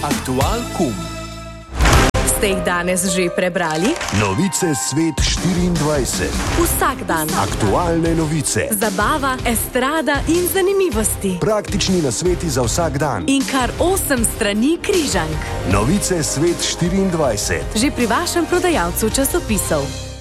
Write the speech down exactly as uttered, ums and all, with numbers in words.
Aktual kum. Ste jih danes že prebrali? Novice Svet štiriindvajset. Vsak dan. Aktualne novice. Zabava, estrada in zanimivosti. Praktični nasveti za vsak dan. In kar osem strani križank. Novice Svet štiriindvajset. Že pri vašem prodajalcu časopisov.